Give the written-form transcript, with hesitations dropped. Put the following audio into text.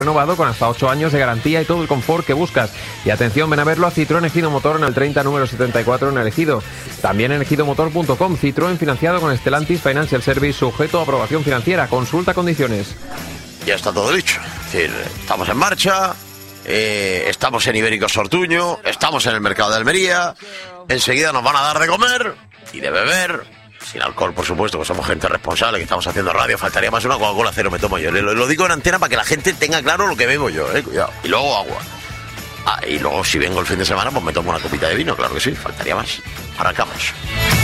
renovado con hasta 8 años de garantía y todo el confort que buscas. Y atención, ven a verlo a Citroën Ejido Motor en el 30 número 74 en el Ejido. También en ejidomotor.com. Citroën financiado con Stellantis Financial Service, sujeto a aprobación financiera. Consulta condiciones. Ya está todo dicho. Es decir, estamos en marcha, estamos en Ibéricos Ortuño, estamos en el mercado de Almería, enseguida nos van a dar de comer y de beber. Sin alcohol, por supuesto, que somos gente responsable, que estamos haciendo radio. Faltaría más una Coca-Cola cero, me tomo yo. Lo digo en antena para que la gente tenga claro lo que bebo yo, cuidado. Y luego agua. Y luego si vengo el fin de semana, pues me tomo una copita de vino, claro que sí, faltaría más. Arrancamos.